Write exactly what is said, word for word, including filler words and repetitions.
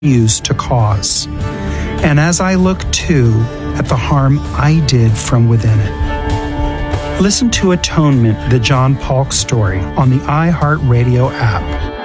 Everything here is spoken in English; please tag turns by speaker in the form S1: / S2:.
S1: used to cause. And as I look too at the harm I did from within it. Listen to Atonement, the John Paulk story on the iHeartRadio app.